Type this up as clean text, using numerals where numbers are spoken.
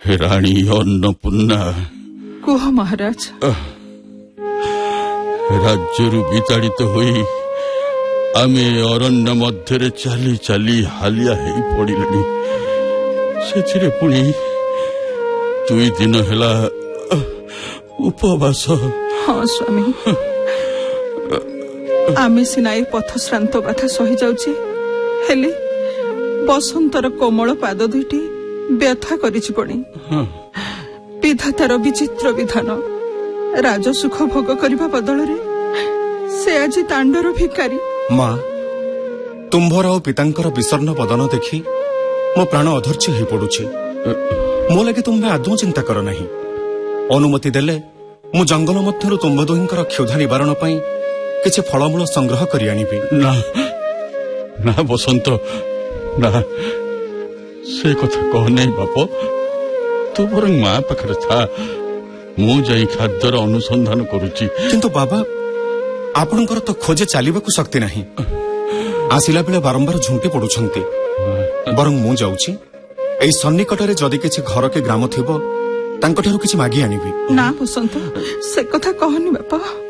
ରାଣୀ ଅନ୍ନପୂର୍ଣ୍ଣା, କୁହ ମହାରାଜ। ରାଜ୍ୟରୁ ବିତାଡ଼ିତ ହୋଇ ଆମେ ଅରଣ୍ୟ ମଧ୍ୟରେ ଚାଲି ଚାଲି ହାଲିଆ ହେଇ ପଡ଼ିଲେଣି। ସେଥିରେ ପୁଣି 2 ଦିନ ହେଲା ଉପବାସ। ହଁ ସ୍ୱାମୀ, ଆମେ ସିନା ଏ ପଥଶ୍ରାନ୍ତ କଥା ସହିଯାଉଛେ, ହେଲେ ବସନ୍ତର କୋମଳ ପାଦ ଦୁଇଟି ବ୍ୟଥା କରିଯିବଣି। ବିଧାତାର ବିଚିତ୍ର ବିଧାନ। ରାଜସୁଖ ଭୋଗ କରିବା ବଦଳରେ ସେ ଆଜି ଦାଣ୍ଡର ଭିକାରୀ। ମା, ତୁମ୍ଭର ଆଉ ପିତାଙ୍କର ବିଷର୍ଣ୍ଣ ବଦନ ଦେଖି ମୋ ପ୍ରାଣ ଅଧୈର୍ଯ୍ୟ ହେଇ ପଡୁଛି। ମୋ ଲାଗି ତୁମ୍ଭେ ଆଦୌ ଚିନ୍ତା କର ନାହିଁ। ଅନୁମତି ଦେଲେ ମୁଁ ଜଙ୍ଗଲ ମଧ୍ୟରୁ ତୁମ୍ଭ ଦୁହିଁଙ୍କର କ୍ଷୁଧା ନିବାରଣ ପାଇଁ କିଛି ଫଳମୂଳ ସଂଗ୍ରହ କରି ଆଣିବି। ନା ନା ବସନ୍ତ, ନା, ସେ କଥା କହ ନାହିଁ ବାପ। ତୁ ବରଂ ମା ପାଖରେ ଥା, ମୁଁ ଯାଇ ଖାଦ୍ୟର ଅନୁସନ୍ଧାନ କରୁଛି। କିନ୍ତୁ ବାବା, ଆପଣଙ୍କର ତ ଖୋଜେ ଚାଲିବାକୁ ଶକ୍ତି ନାହିଁ। ଆସିଲା ବେଳେ ବାରମ୍ବାର ଝୁଣ୍ଟି ପଡୁଛନ୍ତି। ବରଂ ମୁଁ ଯାଉଛି, ଏଇ ସନ୍ନିକଟରେ ଯଦି କିଛି ଘର କି ଗ୍ରାମ ଥିବ ତାଙ୍କଠାରୁ କିଛି ମାଗି ଆଣିବି। ନା ବସନ୍ତ, ସେ କଥା କହନି ବାପା।